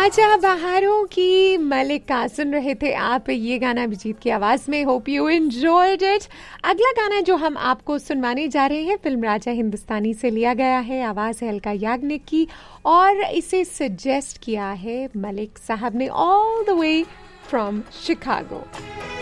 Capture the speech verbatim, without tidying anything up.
आजा बहारों की मलिका सुन रहे थे आप ये गाना अभिजीत की आवाज में. Hope you enjoyed it. अगला गाना जो हम आपको सुनवाने जा रहे हैं फिल्म राजा हिंदुस्तानी से लिया गया है. आवाज है अलका याग्निक की और इसे सजेस्ट किया है मलिक साहब ने all the way from Chicago.